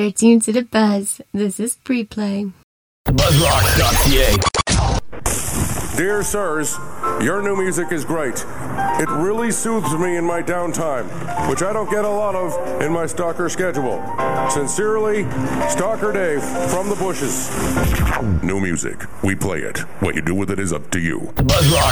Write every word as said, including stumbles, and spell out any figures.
are tuned to The Buzz. This is Pre-Play. Buzzrock dot c a. Dear sirs, your new music is great. It really soothes me in my downtime, which I don't get a lot of in my stalker schedule. Sincerely, Stalker Dave from the bushes. New music. We play it. What you do with it is up to you. Buzzrock